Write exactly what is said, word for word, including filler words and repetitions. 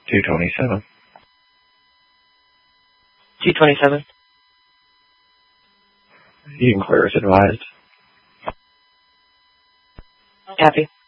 two twenty-seven. two twenty-seven. You can clear as advised. Copy.